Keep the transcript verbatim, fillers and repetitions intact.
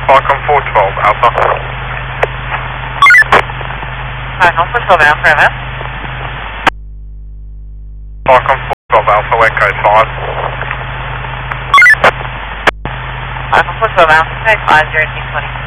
Falcon four twelve Alpha. Falcon four twelve Alpha, M S. Falcon four twelve Alpha, Echo five. Falcon four twelve Alpha, five zero two twenty.